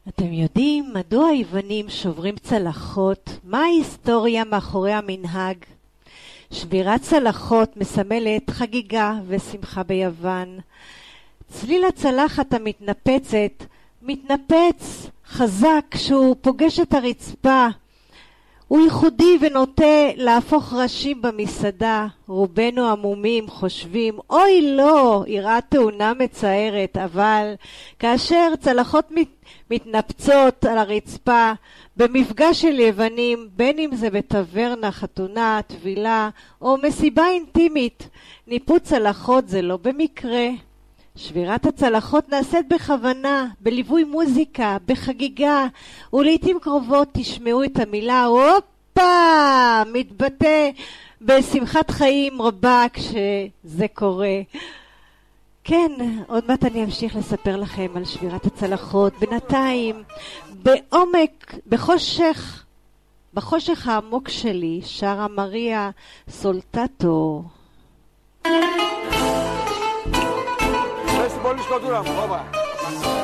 אתם יודעים מדוע היוונים שוברים צלחות? מה ההיסטוריה מאחורי המנהג? שבירת צלחות מסמלת חגיגה ושמחה ביוון. צליל הצלחת המתנפצת מתנפץ חזק כשהוא פוגש את הרצפה. הוא ייחודי ונוטה להפוך ראשים במסעדה. רובנו עמומים חושבים, אוי לא, יראה תאונה מצערת, אבל כאשר צלחות מתנפצות על הרצפה, במפגש של יוונים, בין אם זה בטברנה, חתונה, טבילה או מסיבה אינטימית, ניפוץ צלחות זה לא במקרה. שבירת הצלחות נעשית בכוונה, בליווי מוזיקה, בחגיגה, ולעיתים קרובות תשמעו את המילה הופה, מתבטא בשמחת חיים רבה כשזה קורה. כן, עוד מעט אני אמשיך לספר לכם על שבירת הצלחות. בינתיים, בעומק, בחושך העמוק שלי, שרה מריה סולטטו. Πολύ σκοτούρα μου, όπα.